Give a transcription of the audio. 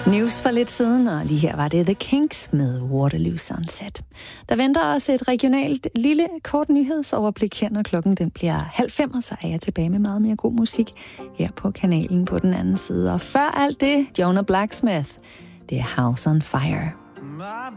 News for lidt siden, og lige her var det The Kinks med Waterloo Sunset. Der venter os et regionalt lille kort nyhedsoverblik her, når klokken den bliver 4:30, og så er jeg tilbage med meget mere god musik her på kanalen på den anden side. Og før alt det, Jonah Blacksmith, det er House on Fire.